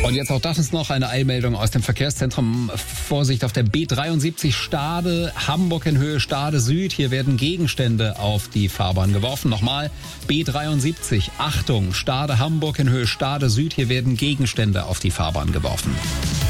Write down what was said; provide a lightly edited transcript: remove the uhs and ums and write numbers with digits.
Und jetzt auch das ist noch eine Eilmeldung aus dem Verkehrszentrum. Vorsicht auf der B73 Stade, Hamburg in Höhe Stade Süd. Hier werden Gegenstände auf die Fahrbahn geworfen. Nochmal B73, Achtung, Stade Hamburg in Höhe Stade Süd. Hier werden Gegenstände auf die Fahrbahn geworfen.